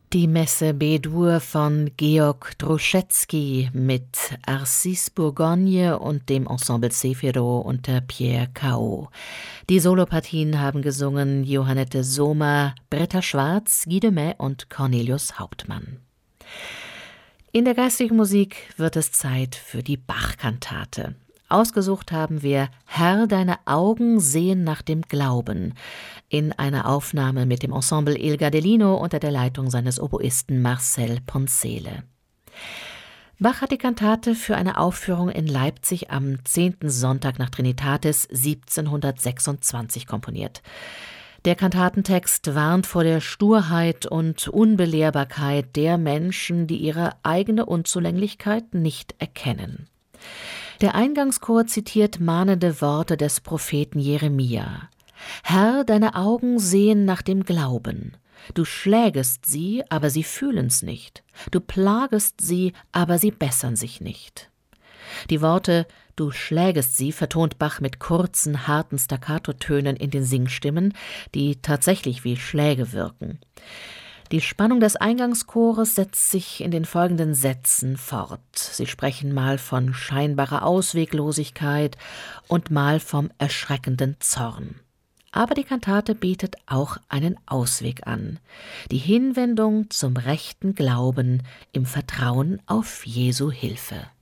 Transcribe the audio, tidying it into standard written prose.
Die Messe B-Dur von Georg Druschetsky mit Arcis Bourgogne und dem Ensemble Zefiro unter Pierre Cao. Die Solopartien haben gesungen Johannette Sohmer, Britta Schwarz, Guy de May und Cornelius Hauptmann. In der geistigen Musik wird es Zeit für die Bach-Kantate. Ausgesucht haben wir »Herr, deine Augen sehen nach dem Glauben« in einer Aufnahme mit dem Ensemble Il Gardelino unter der Leitung seines Oboisten Marcel Poncele. Bach hat die Kantate für eine Aufführung in Leipzig am 10. Sonntag nach Trinitatis 1726 komponiert. Der Kantatentext warnt vor der Sturheit und Unbelehrbarkeit der Menschen, die ihre eigene Unzulänglichkeit nicht erkennen. Der Eingangschor zitiert mahnende Worte des Propheten Jeremia. »Herr, deine Augen sehen nach dem Glauben. Du schlägest sie, aber sie fühlen's nicht. Du plagest sie, aber sie bessern sich nicht.« Die Worte »Du schlägest sie« vertont Bach mit kurzen, harten Staccatotönen in den Singstimmen, die tatsächlich wie Schläge wirken. Die Spannung des Eingangschores setzt sich in den folgenden Sätzen fort. Sie sprechen mal von scheinbarer Ausweglosigkeit und mal vom erschreckenden Zorn. Aber die Kantate bietet auch einen Ausweg an. Die Hinwendung zum rechten Glauben im Vertrauen auf Jesu Hilfe.